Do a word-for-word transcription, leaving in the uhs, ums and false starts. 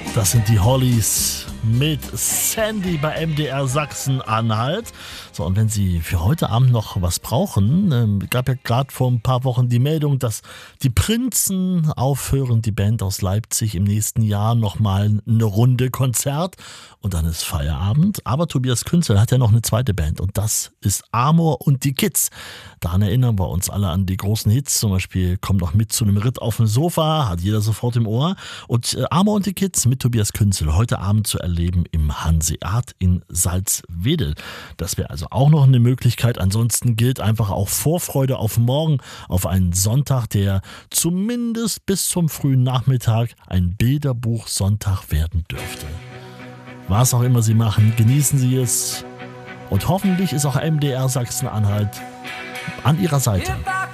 Das sind die Hollies mit Sandy bei M D R Sachsen-Anhalt. So, und wenn Sie für heute Abend noch was brauchen, ähm, gab ja gerade vor ein paar Wochen die Meldung, dass die Prinzen aufhören, die Band aus Leipzig im nächsten Jahr nochmal eine Runde Konzert und dann ist Feierabend. Aber Tobias Künzel hat ja noch eine zweite Band und das ist Amor und die Kids. Daran erinnern wir uns alle an die großen Hits, zum Beispiel Komm noch mit zu einem Ritt auf dem Sofa, hat jeder sofort im Ohr. Und äh, Amor und die Kids mit Tobias Künzel heute Abend zu erleben im Hanseat in Salzwedel. Das wäre also auch noch eine Möglichkeit. Ansonsten gilt einfach auch Vorfreude auf morgen, auf einen Sonntag, der zumindest bis zum frühen Nachmittag ein Bilderbuch-Sonntag werden dürfte. Was auch immer Sie machen, genießen Sie es. Und hoffentlich ist auch M D R Sachsen-Anhalt an Ihrer Seite.